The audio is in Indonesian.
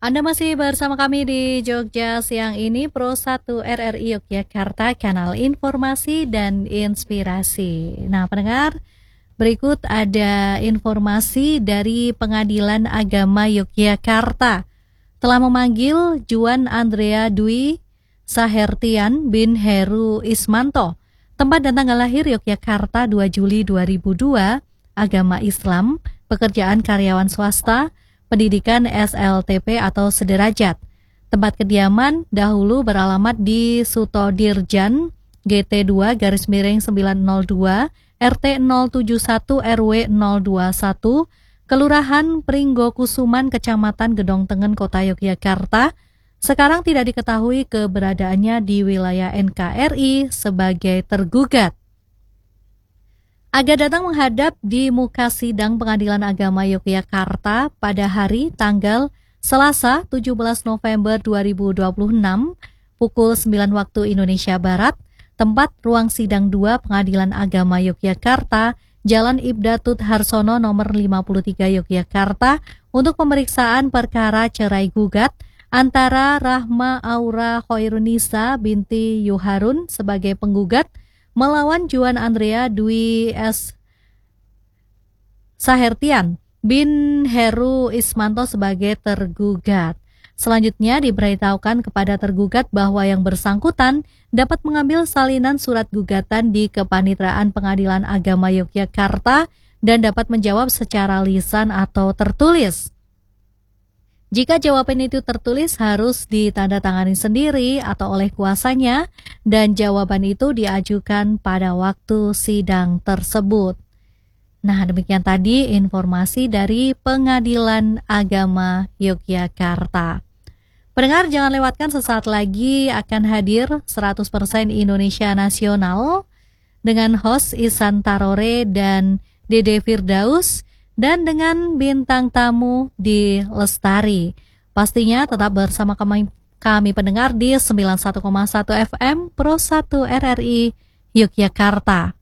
Anda masih bersama kami di Jogja siang ini, Pro 1 RRI Yogyakarta, kanal informasi dan inspirasi. Nah, pendengar, berikut ada informasi dari Pengadilan Agama Yogyakarta. Telah memanggil Juan Andrea Dwi Sahertian bin Heru Ismanto, tempat dan tanggal lahir Yogyakarta 2 Juli 2002, agama Islam, pekerjaan karyawan swasta, pendidikan SLTP atau sederajat. Tempat kediaman dahulu beralamat di Sutodirjan, GT2 _902, RT 071 RW 021, Kelurahan Pringgokusuman, Kecamatan Gedong Tengen, Kota Yogyakarta. Sekarang tidak diketahui keberadaannya di wilayah NKRI sebagai tergugat. Aga datang menghadap di muka sidang Pengadilan Agama Yogyakarta pada hari tanggal Selasa 17 November 2026 pukul 9 waktu Indonesia Barat, tempat ruang sidang 2 Pengadilan Agama Yogyakarta, Jalan Ibdatut Harsono nomor 53 Yogyakarta, untuk pemeriksaan perkara cerai gugat antara Rahma Aura Khoirunisa binti Yuharun sebagai penggugat melawan Juan Andrea Dwi Sahertian bin Heru Ismanto sebagai tergugat. Selanjutnya diberitahukan kepada tergugat bahwa yang bersangkutan dapat mengambil salinan surat gugatan di Kepanitraan Pengadilan Agama Yogyakarta dan dapat menjawab secara lisan atau tertulis. Jika jawaban itu tertulis harus ditandatangani sendiri atau oleh kuasanya, dan jawaban itu diajukan pada waktu sidang tersebut. Nah, demikian tadi informasi dari Pengadilan Agama Yogyakarta. Pendengar, jangan lewatkan, sesaat lagi akan hadir 100% Indonesia Nasional dengan host Ihsan Tarore dan Dede Firdaus, dan dengan bintang tamu di Lestari. Pastinya tetap bersama kami pendengar di 91,1 FM Pro 1 RRI Yogyakarta.